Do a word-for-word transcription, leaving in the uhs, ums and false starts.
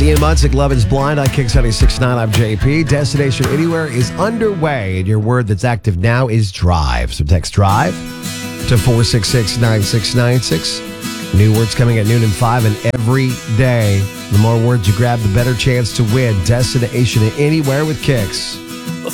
It's Ian Munsick, Love is Blind on Kicks ninety-six point nine. I'm J P. Destination Anywhere is underway, and your word that's active now is drive. So text drive to four six six, nine six nine six. New words coming at noon and five, and every day. The more words you grab, the better chance to win Destination Anywhere with Kicks.